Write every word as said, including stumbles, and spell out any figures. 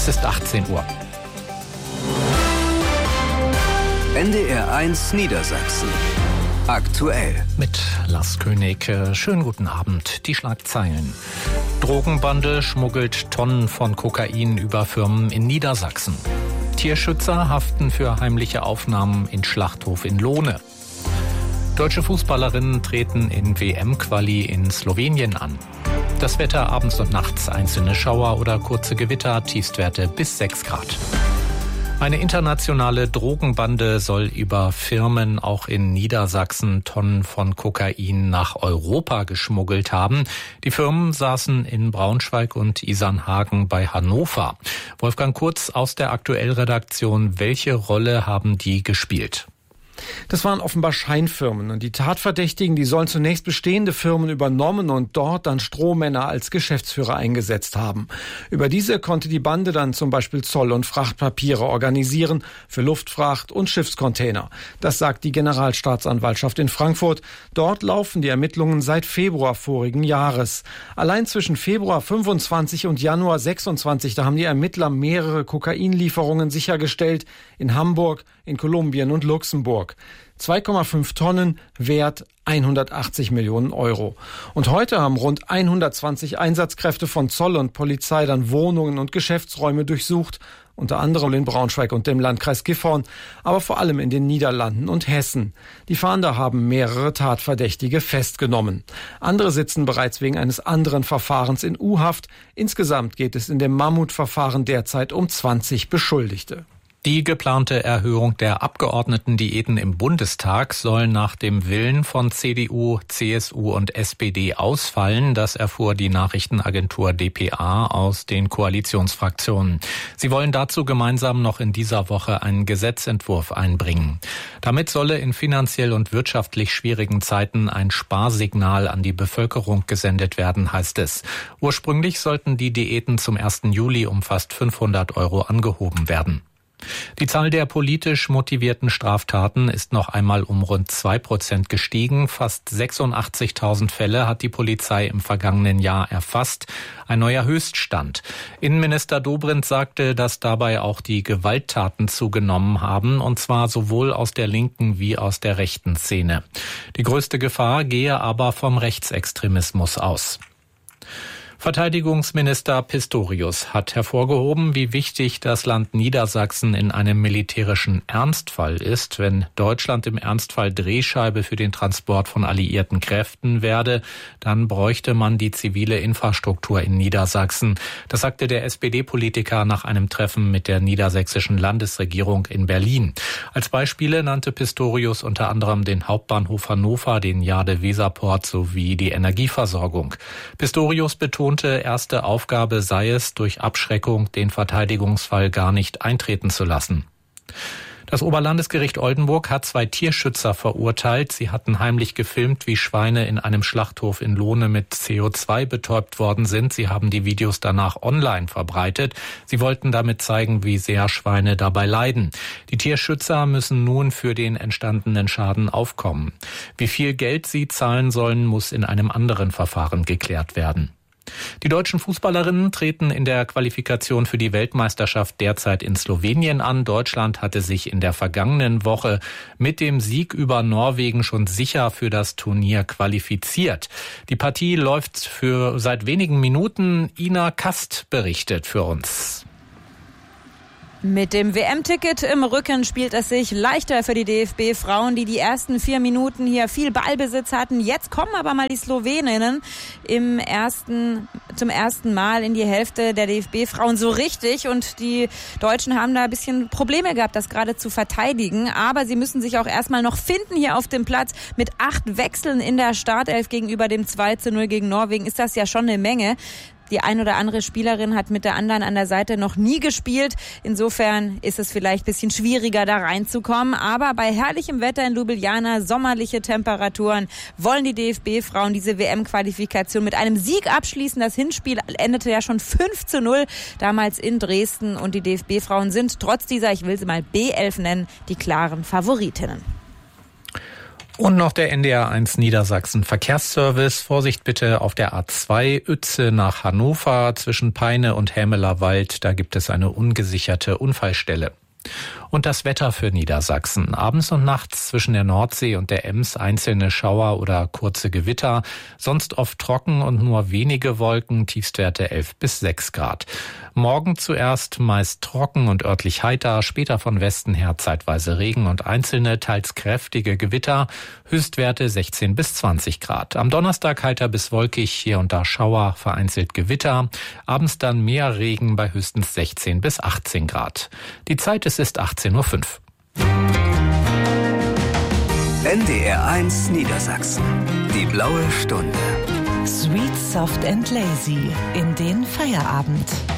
Es ist achtzehn Uhr. N D R eins Niedersachsen. Aktuell. Mit Lars König. Schönen guten Abend. Die Schlagzeilen. Drogenbande schmuggelt Tonnen von Kokain über Firmen in Niedersachsen. Tierschützer haften für heimliche Aufnahmen in Schlachthof in Lohne. Deutsche Fußballerinnen treten in W M-Quali in Slowenien an. Das Wetter abends und nachts einzelne Schauer oder kurze Gewitter, Tiefstwerte bis sechs Grad. Eine internationale Drogenbande soll über Firmen auch in Niedersachsen Tonnen von Kokain nach Europa geschmuggelt haben. Die Firmen saßen in Braunschweig und Isernhagen bei Hannover. Wolfgang Kurz aus der Aktuell-Redaktion. Welche Rolle haben die gespielt? Das waren offenbar Scheinfirmen und die Tatverdächtigen, die sollen zunächst bestehende Firmen übernommen und dort dann Strohmänner als Geschäftsführer eingesetzt haben. Über diese konnte die Bande dann zum Beispiel Zoll- und Frachtpapiere organisieren für Luftfracht und Schiffscontainer. Das sagt die Generalstaatsanwaltschaft in Frankfurt. Dort laufen die Ermittlungen seit Februar vorigen Jahres. Allein zwischen Februar fünfundzwanzig und Januar sechsundzwanzig, da haben die Ermittler mehrere Kokainlieferungen sichergestellt in Hamburg, in Kolumbien und Luxemburg. zwei Komma fünf Tonnen, Wert hundertachtzig Millionen Euro. Und heute haben rund hundertzwanzig Einsatzkräfte von Zoll und Polizei dann Wohnungen und Geschäftsräume durchsucht, unter anderem in Braunschweig und dem Landkreis Gifhorn, aber vor allem in den Niederlanden und Hessen. Die Fahnder haben mehrere Tatverdächtige festgenommen. Andere sitzen bereits wegen eines anderen Verfahrens in U-Haft. Insgesamt geht es in dem Mammutverfahren derzeit um zwanzig Beschuldigte. Die geplante Erhöhung der Abgeordnetendiäten im Bundestag soll nach dem Willen von C D U, C S U und S P D ausfallen. Das erfuhr die Nachrichtenagentur D P A aus den Koalitionsfraktionen. Sie wollen dazu gemeinsam noch in dieser Woche einen Gesetzentwurf einbringen. Damit solle in finanziell und wirtschaftlich schwierigen Zeiten ein Sparsignal an die Bevölkerung gesendet werden, heißt es. Ursprünglich sollten die Diäten zum ersten Juli um fast fünfhundert Euro angehoben werden. Die Zahl der politisch motivierten Straftaten ist noch einmal um rund zwei Prozent gestiegen. Fast sechsundachtzigtausend Fälle hat die Polizei im vergangenen Jahr erfasst. Ein neuer Höchststand. Innenminister Dobrindt sagte, dass dabei auch die Gewalttaten zugenommen haben, und zwar sowohl aus der linken wie aus der rechten Szene. Die größte Gefahr gehe aber vom Rechtsextremismus aus. Verteidigungsminister Pistorius hat hervorgehoben, wie wichtig das Land Niedersachsen in einem militärischen Ernstfall ist. Wenn Deutschland im Ernstfall Drehscheibe für den Transport von alliierten Kräften werde, dann bräuchte man die zivile Infrastruktur in Niedersachsen. Das sagte der S P D-Politiker nach einem Treffen mit der niedersächsischen Landesregierung in Berlin. Als Beispiele nannte Pistorius unter anderem den Hauptbahnhof Hannover, den Jade-Weserport sowie die Energieversorgung. Pistorius betonte, erste Aufgabe sei es, durch Abschreckung den Verteidigungsfall gar nicht eintreten zu lassen. Das Oberlandesgericht Oldenburg hat zwei Tierschützer verurteilt. Sie hatten heimlich gefilmt, wie Schweine in einem Schlachthof in Lohne mit C O zwei betäubt worden sind. Sie haben die Videos danach online verbreitet. Sie wollten damit zeigen, wie sehr Schweine dabei leiden. Die Tierschützer müssen nun für den entstandenen Schaden aufkommen. Wie viel Geld sie zahlen sollen, muss in einem anderen Verfahren geklärt werden. Die deutschen Fußballerinnen treten in der Qualifikation für die Weltmeisterschaft derzeit in Slowenien an. Deutschland hatte sich in der vergangenen Woche mit dem Sieg über Norwegen schon sicher für das Turnier qualifiziert. Die Partie läuft für seit wenigen Minuten. Ina Kast berichtet für uns. Mit dem W M-Ticket im Rücken spielt es sich leichter für die D F B-Frauen, die die ersten vier Minuten hier viel Ballbesitz hatten. Jetzt kommen aber mal die Sloweninnen im ersten, zum ersten Mal in die Hälfte der D F B-Frauen so richtig. Und die Deutschen haben da ein bisschen Probleme gehabt, das gerade zu verteidigen. Aber sie müssen sich auch erstmal noch finden hier auf dem Platz. Mit acht Wechseln in der Startelf gegenüber dem zwei zu null gegen Norwegen ist das ja schon eine Menge. Die ein oder andere Spielerin hat mit der anderen an der Seite noch nie gespielt. Insofern ist es vielleicht ein bisschen schwieriger, da reinzukommen. Aber bei herrlichem Wetter in Ljubljana, sommerliche Temperaturen, wollen die D F B-Frauen diese W M-Qualifikation mit einem Sieg abschließen. Das Hinspiel endete ja schon fünf zu null, damals in Dresden. Und die D F B-Frauen sind trotz dieser, ich will sie mal B elf nennen, die klaren Favoritinnen. Und noch der N D R eins Niedersachsen Verkehrsservice. Vorsicht bitte auf der A zwei Uetze nach Hannover zwischen Peine und Hämelerwald. Da gibt es eine ungesicherte Unfallstelle. Und das Wetter für Niedersachsen. Abends und nachts zwischen der Nordsee und der Ems einzelne Schauer oder kurze Gewitter. Sonst oft trocken und nur wenige Wolken, Tiefstwerte elf bis sechs Grad. Morgen zuerst meist trocken und örtlich heiter, später von Westen her zeitweise Regen und einzelne, teils kräftige Gewitter. Höchstwerte sechzehn bis zwanzig Grad. Am Donnerstag heiter bis wolkig, hier und da Schauer, vereinzelt Gewitter. Abends dann mehr Regen bei höchstens sechzehn bis achtzehn Grad. Die Zeit es ist achtzehn Uhr fünf. N D R eins Niedersachsen. Die blaue Stunde. Sweet, soft and lazy in den Feierabend.